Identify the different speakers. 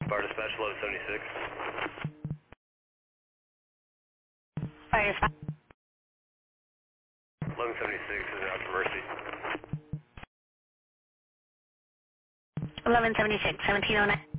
Speaker 1: Bar dispatch 1176.
Speaker 2: Fire dispatch.
Speaker 1: 1176 is out for Mercy.
Speaker 2: 1176, 1709.